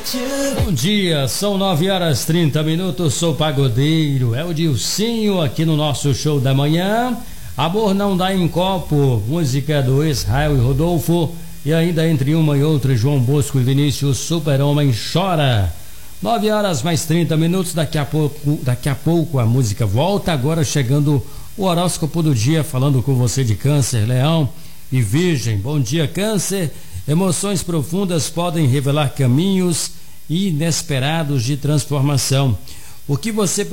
Bom dia, são 9h30, sou pagodeiro, é o Dilcinho aqui no nosso show da manhã. Amor não dá em copo, música do Israel e Rodolfo, e ainda entre uma e outra João Bosco e Vinícius, Super-Homem chora. 9h30, daqui a pouco a música volta, agora chegando o horóscopo do dia, falando com você de Câncer, Leão e Virgem. Bom dia, Câncer. Emoções profundas podem revelar caminhos inesperados de transformação. O que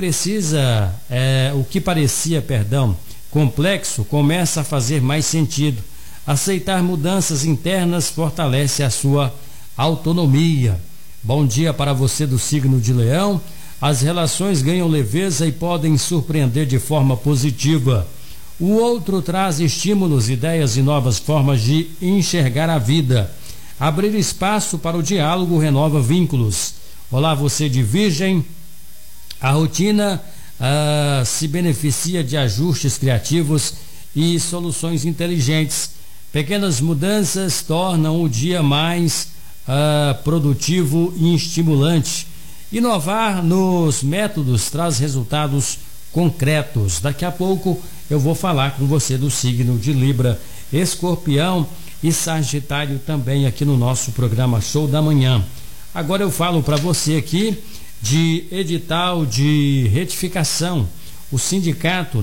parecia complexo, começa a fazer mais sentido. Aceitar mudanças internas fortalece a sua autonomia. Bom dia para você do signo de Leão. As relações ganham leveza e podem surpreender de forma positiva. O outro traz estímulos, ideias e novas formas de enxergar a vida. Abrir espaço para o diálogo renova vínculos. Olá, você de Virgem. A rotina se beneficia de ajustes criativos e soluções inteligentes. Pequenas mudanças tornam o dia mais produtivo e estimulante. Inovar nos métodos traz resultados concretos. Daqui a pouco eu vou falar com você do signo de Libra, Escorpião e Sagitário também aqui no nosso programa Show da Manhã. Agora eu falo para você aqui de edital de retificação. O sindicato,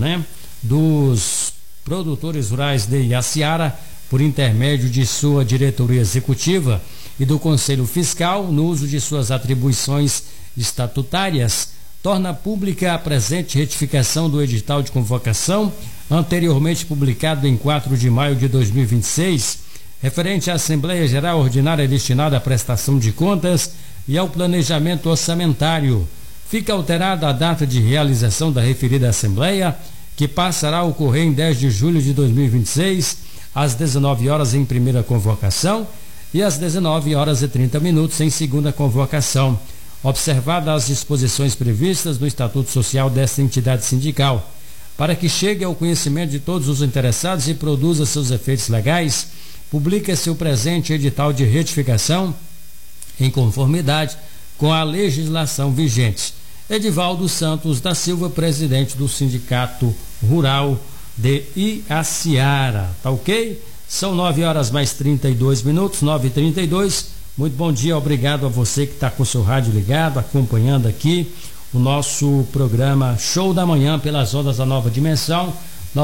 dos produtores rurais de Iaciara, por intermédio de sua diretoria executiva e do Conselho Fiscal, no uso de suas atribuições estatutárias, torna pública a presente retificação do edital de convocação, anteriormente publicado em 4 de maio de 2026, referente à Assembleia Geral Ordinária destinada à prestação de contas e ao planejamento orçamentário. Fica alterada a data de realização da referida Assembleia, que passará a ocorrer em 10 de julho de 2026, às 19 horas em primeira convocação e às 19h30 em segunda convocação, observadas as disposições previstas no Estatuto Social desta entidade sindical. Para que chegue ao conhecimento de todos os interessados e produza seus efeitos legais, publica-se o presente edital de retificação em conformidade com a legislação vigente. Edivaldo Santos da Silva, presidente do Sindicato Rural de Iaciara. Tá ok? São 9h32, 9h32. Muito bom dia, obrigado a você que está com o seu rádio ligado, acompanhando aqui o nosso programa Show da Manhã pelas ondas da Nova Dimensão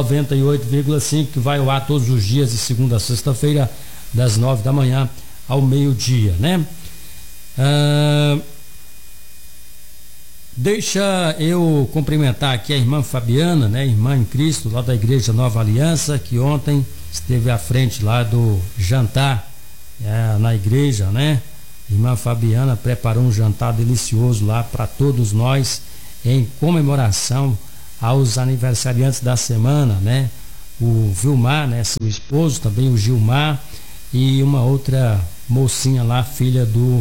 98,5, que vai ao ar todos os dias de segunda a sexta-feira, das 9 da manhã ao meio-dia, Deixa eu cumprimentar aqui a irmã Fabiana, irmã em Cristo, lá da Igreja Nova Aliança, que ontem esteve à frente lá do jantar na igreja, Irmã Fabiana preparou um jantar delicioso lá para todos nós, em comemoração aos aniversariantes da semana, O Vilmar, seu esposo, também o Gilmar, e uma outra mocinha lá, filha do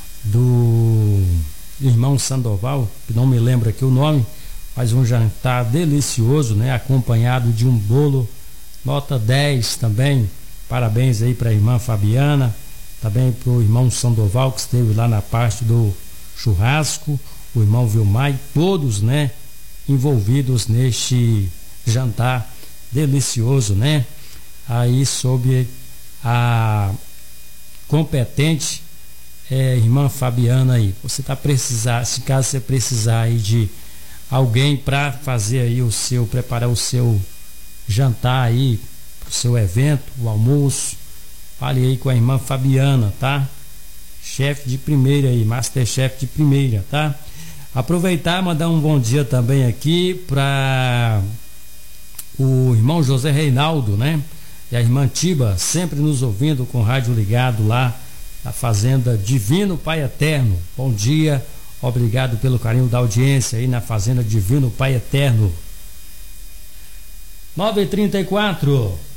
irmão Sandoval, que não me lembro aqui o nome. Faz um jantar delicioso, acompanhado de um bolo nota 10 também. Parabéns aí para a irmã Fabiana, também para o irmão Sandoval, que esteve lá na parte do churrasco, o irmão Vilmar e todos, envolvidos neste jantar delicioso, aí sob a competente irmã Fabiana aí. Você se caso você precisar aí de alguém para fazer aí preparar o seu jantar aí, o seu evento, o almoço, fale aí com a irmã Fabiana, tá? Chefe de primeira aí, Masterchef de primeira, tá? Aproveitar e mandar um bom dia também aqui para o irmão José Reinaldo, E a irmã Tiba, sempre nos ouvindo com o rádio ligado lá na Fazenda Divino Pai Eterno. Bom dia, obrigado pelo carinho da audiência aí na Fazenda Divino Pai Eterno. 9h34.